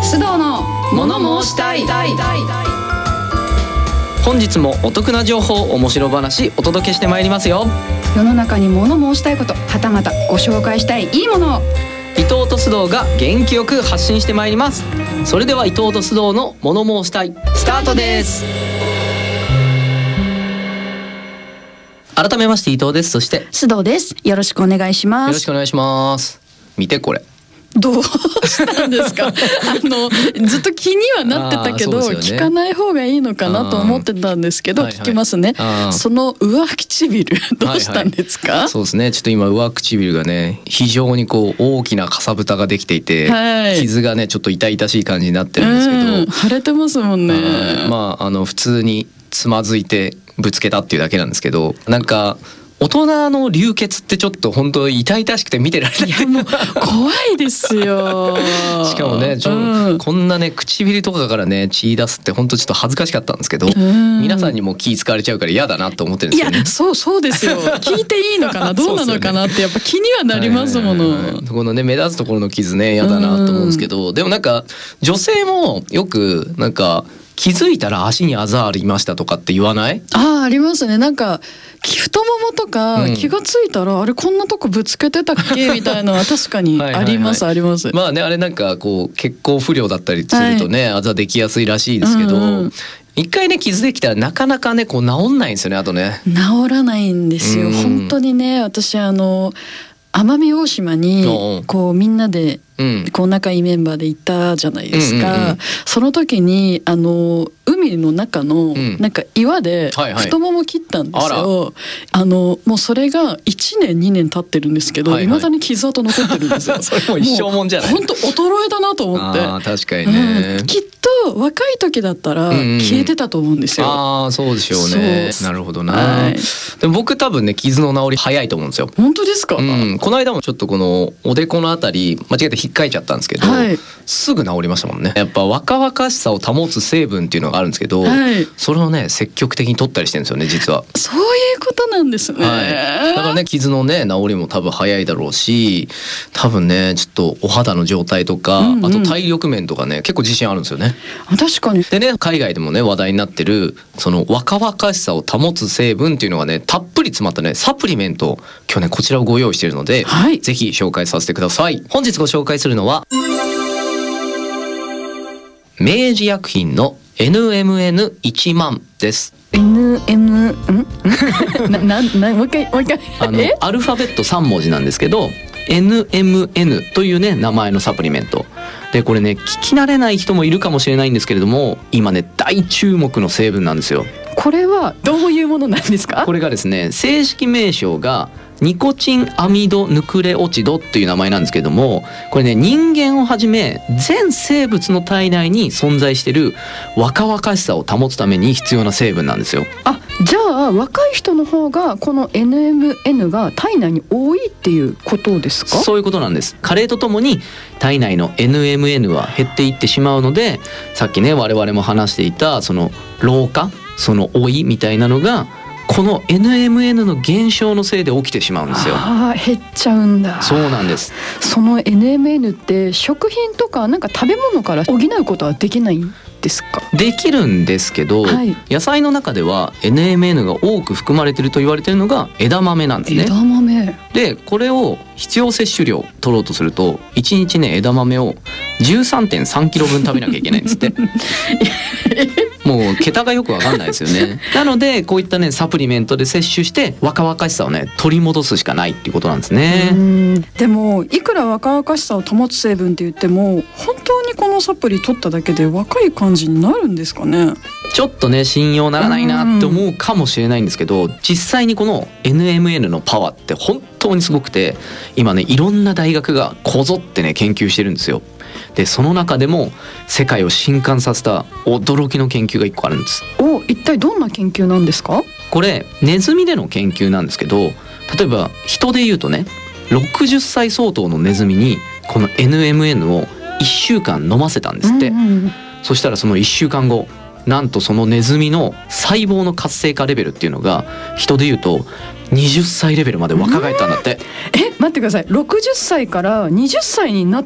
須藤の物申したい。 本日もお得な情報、面白話お届けしてまいりますよ。 世の中に物申したいこと、はたまたご紹介したいいいものを伊藤と須藤が元気よく発信してまいります。それでは伊藤と須藤の物申したいスタートです。改めまして伊藤です。そして須藤です。よろしくお願いします。 よろしくお願いします。見てこれ。 どうしたんですか？ずっと気にはなってたけど、聞かない方がいいのかなと思ってたんですけど、聞きますね。その上唇どうしたんですか？ そうですね。ちょっと今上唇がね、非常にこう大きなかさぶたができていて、傷がねちょっと痛々しい感じになってるんですけど、 腫れてますもんね。 普通につまずいてぶつけたっていうだけなんですけど、なんか大人の流血ってちょっと本当痛々しくて見てられない。いやもう怖いですよ。 しかもねこんなね唇とかからね血出すって本当ちょっと恥ずかしかったんですけど、皆さんにも気使われちゃうから嫌だなと思ってるんですよね。 いやそうですよ。聞いていいのかなどうなのかなってやっぱ気にはなりますもの。 このね目立つところの傷ね嫌だなと思うんですけど、でもなんか女性もよくなんか気づいたら足にあざありましたとかって言わない？ ありますね。なんか太ももとか気がついたら、あれこんなとこぶつけてたっけみたいなのは確かにありますあります。 まあね、あれなんかこう血行不良だったりするとね、あざできやすいらしいですけど、一回ね傷できたらなかなかねこう治んないんですよね。あとね治らないんですよ。本当にね、私奄美大島にこうみんなでこう仲いいメンバーで行ったじゃないですか。その時に海の中のなんか岩で太もも切ったんですよ。もうそれが1年2年経ってるんですけど、未だに傷跡残ってるんですよ。 それも一生もんじゃない。 本当衰えだなと思って。 確かにね。 きっと若い時だったら消えてたと思うんですよ。 そうでしょうね。なるほどな。でも僕多分ね傷の治り早いと思うんですよ。 本当ですか？ この間もちょっとこのおでこのあたり間違えて引っかいちゃったんですけど、すぐ治りましたもんね。やっぱ若々しさを保つ成分っていうのがあるんですけど、それをね積極的に取ったりしてるんですよね実は。 そういうことなんですね。 だからね傷のね治りも多分早いだろうし、多分ねちょっとお肌の状態とか、あと体力面とかね結構自信あるんですよね。 確かに。 でね海外でもね話題になってるその若々しさを保つ成分っていうのがねたっぷり詰まったねサプリメント、今日ねこちらをご用意しているので、ぜひ紹介させてください。本日ご紹介するのは明治薬品の NMN1 万です。 もう一回アルファベット3文字なんですけど NMN というね名前のサプリメントで、これね聞き慣れない人もいるかもしれないんですけれども、今ね大注目の成分なんですよ。 これはどういうものなんですか？ これがですね正式名称がニコチンアミドヌクレオチドっていう名前なんですけども、これね人間をはじめ全生物の体内に存在している若々しさを保つために必要な成分なんですよ。 じゃあ若い人の方がこの NMN が体内に多いっていうことですか？ そういうことなんです。加齢とともに体内の NMN は減っていってしまうので、さっきね我々も話していたその老化、その老いみたいなのがこの NMN の減少のせいで起きてしまうんですよ。 減っちゃうんだ。 そうなんです。 その NMN って食品とかなんか食べ物から補うことはできないんですか？ できるんですけど、野菜の中では NMN が多く含まれていると言われているのが枝豆なんですね。 枝豆でこれを必要摂取量取ろうとすると1日ね枝豆を 13.3 キロ分食べなきゃいけないんですってもう桁がよくわかんないですよね。なのでこういったねサプリメントで摂取して若々しさをね取り戻すしかないっていうことなんですね。 でもいくら若々しさを保つ成分って言っても、本当にこのサプリ取っただけで若い感じになるんですかね？ ちょっとね信用ならないなって思うかもしれないんですけど、実際にこの NMN のパワーって本当にすごくて、今ねいろんな大学がこぞってね研究してるんですよ。でその中でも世界を震撼させた驚きの研究が1個あるんです。 一体どんな研究なんですか？ これネズミでの研究なんですけど、例えば人でいうとね60歳相当のネズミにこの NMN を1週間飲ませたんですって。そしたらその1週間後、なんとそのネズミの細胞の活性化レベルっていうのが人でいうと20歳レベルまで若返ったんだって。 待ってください。60歳から20歳になっ